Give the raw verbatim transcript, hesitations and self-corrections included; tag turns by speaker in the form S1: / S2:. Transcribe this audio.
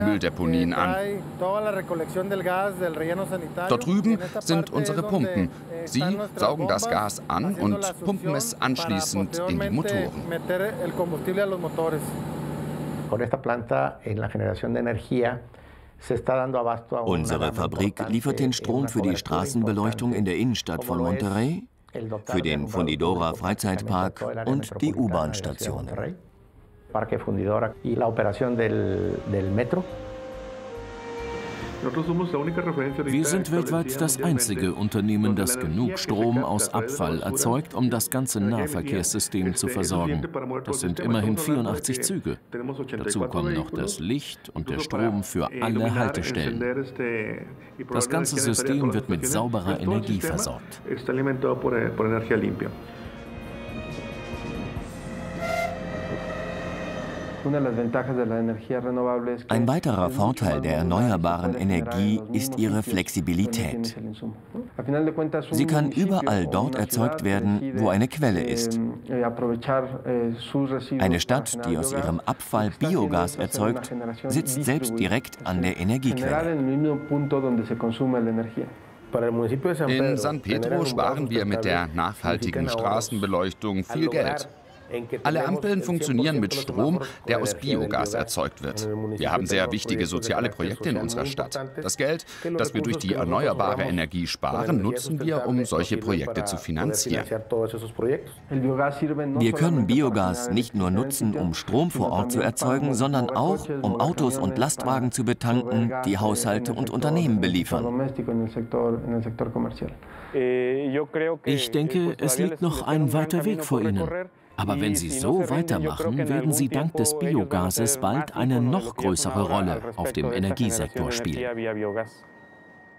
S1: Mülldeponien an. Dort drüben sind unsere Pumpen. Sie saugen das Gas an und pumpen es anschließend in die Motoren.
S2: Unsere Fabrik liefert den Strom für die Straßenbeleuchtung in der Innenstadt von Monterrey, für den Fundidora Freizeitpark und die U-Bahn-Stationen.
S3: Wir sind weltweit das einzige Unternehmen, das genug Strom aus Abfall erzeugt, um das ganze Nahverkehrssystem zu versorgen. Das sind immerhin vierundachtzig Züge. Dazu kommen noch das Licht und der Strom für alle Haltestellen. Das ganze System wird mit sauberer Energie versorgt.
S2: Ein weiterer Vorteil der erneuerbaren Energie ist ihre Flexibilität. Sie kann überall dort erzeugt werden, wo eine Quelle ist. Eine Stadt, die aus ihrem Abfall Biogas erzeugt, sitzt selbst direkt an der Energiequelle.
S1: In San Pedro sparen wir mit der nachhaltigen Straßenbeleuchtung viel Geld. Alle Ampeln funktionieren mit Strom, der aus Biogas erzeugt wird. Wir haben sehr wichtige soziale Projekte in unserer Stadt. Das Geld, das wir durch die erneuerbare Energie sparen, nutzen wir, um solche Projekte zu finanzieren.
S2: Wir können Biogas nicht nur nutzen, um Strom vor Ort zu erzeugen, sondern auch, um Autos und Lastwagen zu betanken, die Haushalte und Unternehmen beliefern.
S3: Ich denke, es liegt noch ein weiter Weg vor Ihnen. Aber wenn Sie so weitermachen, werden Sie dank des Biogases bald eine noch größere Rolle auf dem Energiesektor spielen.